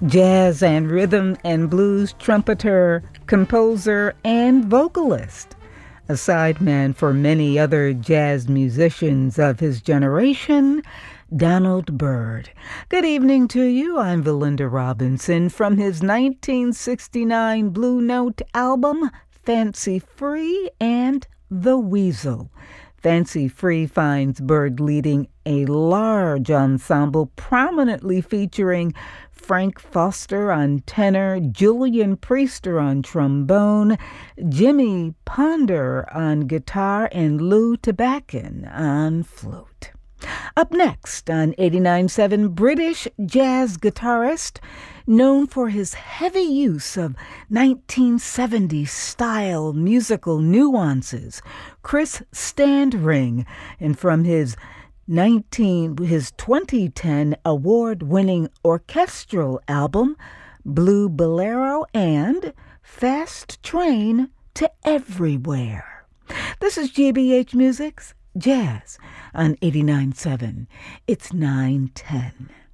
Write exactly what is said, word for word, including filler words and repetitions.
Jazz and rhythm and blues trumpeter, composer, and vocalist. A sideman for many other jazz musicians of his generation, Donald Byrd. Good evening to you. I'm Valinda Robinson from his nineteen sixty-nine Blue Note album, Fancy Free and The Weasel. Fancy Free finds Byrd leading a large ensemble prominently featuring Frank Foster on tenor, Julian Priester on trombone, Jimmy Ponder on guitar, and Lou Tabakin on flute. Up next on eighty-nine point seven, British jazz guitarist known for his heavy use of nineteen seventies style musical nuances, Chris Standring, and from his nineteen his twenty ten award-winning orchestral album Blue Bolero and Fast Train to Everywhere. This is G B H Music's Jazz on eighty-nine point seven. It's nine ten.